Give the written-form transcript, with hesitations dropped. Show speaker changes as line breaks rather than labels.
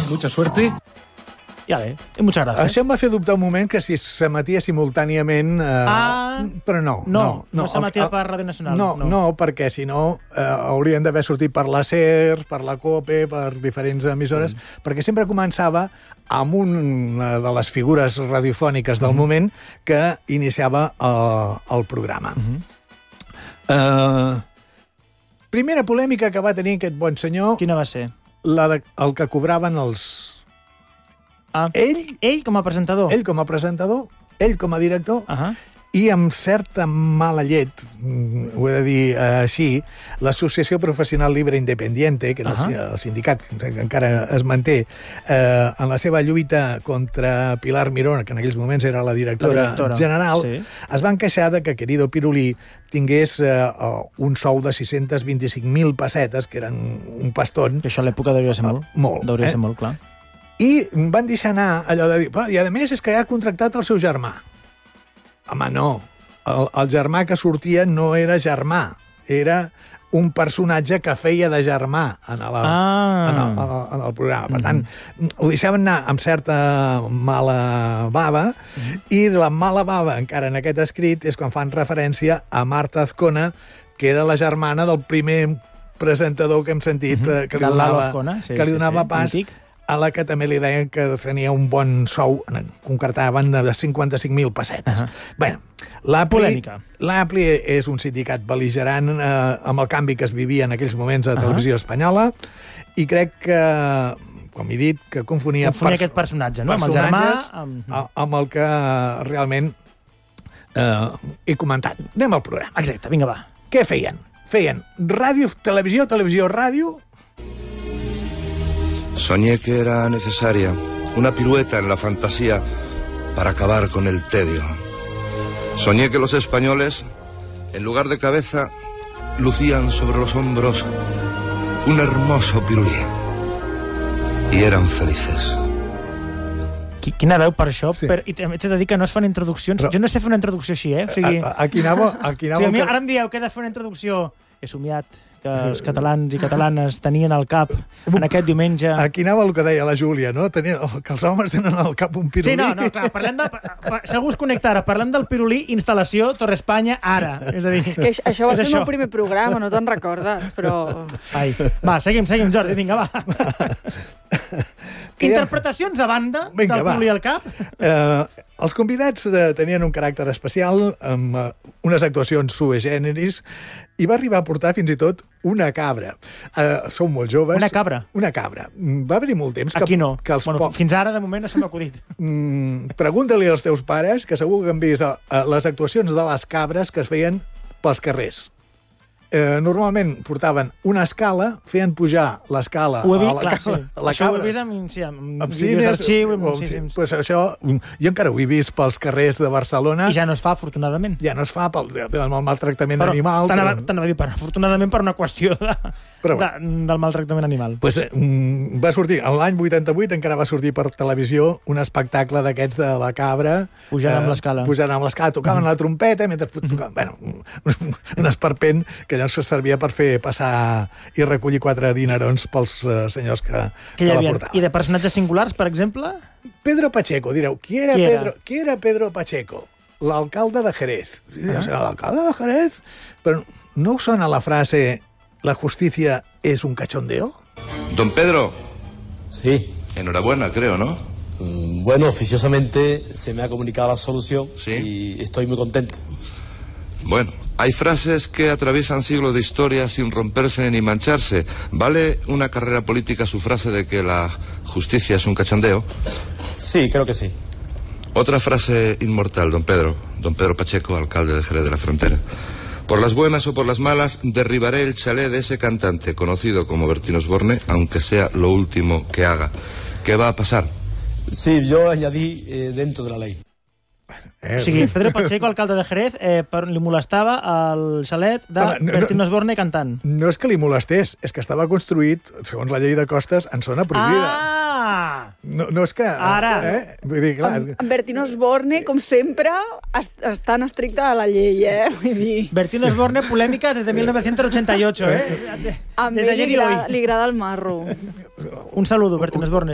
mucha suerte.
Ja bé, i muchas gracias.
Això em va fer dubtar un moment que si s'emetia simultàniament... Però no.
No s'emetia per Ràdio Nacional.
No, perquè si no haurien d'haver sortit per la SER, per la COPE, per diferents emissores, perquè sempre començava amb una de les figures radiofòniques del moment que iniciava el programa. Primera polèmica que va tenir aquest bon senyor...
Quina va ser?
El que cobraven els...
Ell com a presentador?
Ell com a presentador, ell com a director, i amb certa mala llet, ho he de dir així, l'Associació Professional Libre Independiente, que era el sindicat que encara es manté, en la seva lluita contra Pilar Miró, que en aquells moments era la directora general, es van queixar de que Querido Pirulí tingués un sou de 625.000 pessetes, que eren un pastón.
Que això a l'època devia ser molt. Devia ser molt, clar.
I van deixar anar allò de dir... I a més és que ha contractat el seu germà. Home, no. El germà que sortia no era germà. Era un personatge que feia de germà en el programa. Per tant, ho deixaven anar amb certa mala bava, i la mala bava, encara en aquest escrit, és quan fan referència a Marta Azcona, que era la germana del primer presentador que hem sentit, que li donava pas... a la que també li deien que tenia un bon sou, concretaven de 55.000 pessetes. Bé, l'APLI és un sindicat bel·ligerant amb el canvi que es vivia en aquells moments a Televisió Espanyola, i crec que, com he dit, que confonia
aquest personatge, no? Amb el germà...
amb el que realment he comentat. Anem al programa.
Exacte, vinga, va.
Què feien? Feien ràdio, televisió, televisió, ràdio...
Soñé que era necesaria una pirueta en la fantasía para acabar con el tedio. Soñé que los españoles, en lugar de cabeza, lucían sobre los hombros un hermoso pirulí. Y eran felices.
Quina veu per això, i t'he de dir que no es fan introduccions. Jo no sé fer una introducció així, O sigui, ara em dieu que he de fer una introducció. He somiat que els catalans i catalanes tenien al cap en aquest diumenge...
Aquí anava el que deia la Júlia, no? Que els homes tenen al cap un pirulí.
Sí, no, clar, parlem de... Si algú es connecta ara, parlem del pirulí, instal·lació, Torre Espanya, ara. És a dir...
És que això va ser el meu primer programa, no te'n recordes, però...
Va, seguim, Jordi, vinga, va. Interpretacions a banda del pirulí al cap?
Els convidats tenien un caràcter especial, amb unes actuacions sui generis, i va arribar a portar fins i tot una cabra. Sou molt joves.
Una cabra?
Una cabra. Va haver-hi molt temps que...
Aquí no. Fins ara, de moment, no se m'ha acudit.
Pregunta-li als teus pares, que segur que han vist les actuacions de les cabres que es feien pels carrers. Normalment portaven una escala, feien pujar l'escala a la cabra.
Això ho he vist amb vídeos d'arxiu.
Això jo encara ho he vist pels carrers de Barcelona.
I ja no es fa, afortunadament.
Ja no es fa pel maltractament animal.
T'anava a dir, afortunadament per una qüestió del maltractament animal.
Va sortir, l'any 88 encara va sortir per televisió un espectacle d'aquests de la cabra.
Pujant amb l'escala.
Tocaven la trompeta, mentre tocaven un esperpent que allò se servia per fer passar i recollir 4 dinerons pels senyors que la portaven.
I de personatges singulars, per exemple?
Pedro Pacheco, direu. Qui era Pedro Pacheco? L'alcalde de Jerez. L'alcalde de Jerez? Però no us sona la frase «La justicia es un cachondeo»?
Don Pedro.
Sí.
Enhorabuena, creo, ¿no?
Bueno, oficiosamente se me ha comunicado la solución y estoy muy contento.
Bueno, hay frases que atraviesan siglos de historia sin romperse ni mancharse. ¿Vale una carrera política su frase de que la justicia es un cachondeo?
Sí, creo que sí.
Otra frase inmortal, don Pedro Pacheco, alcalde de Jerez de la Frontera. Por las buenas o por las malas, derribaré el chalet de ese cantante conocido como Bertín Osborne, aunque sea lo último que haga. ¿Qué va a pasar?
Sí, yo añadí dentro de la ley.
O sigui, Pedro Pacheco, alcalde de Jerez, li molestava el xalet de Bertín Osborne cantant.
No és que li molestés, és que estava construït, segons la llei de costes, en zona prohibida. No és que...
Ara!
Vull dir, clar...
En Bertín Osborne, com sempre, és tan estricte a la llei, Vull dir...
Bertín Osborne, polèmiques des de 1988,
A ell li agrada el marro.
Un saludo, Bertín Osborne.